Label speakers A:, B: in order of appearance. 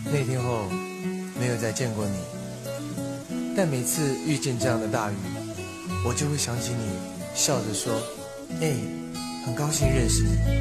A: 那天后没有再见过你，但每次遇见这样的大雨，我就会想起你笑着说：“很高兴认识你。”